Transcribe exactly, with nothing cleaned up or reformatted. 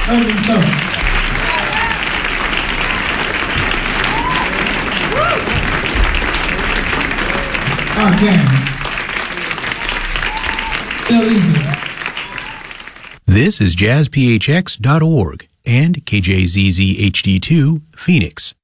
Urban Soul. Okay. So easy. This is jazz p h x dot org and K J Z Z H D two, Phoenix.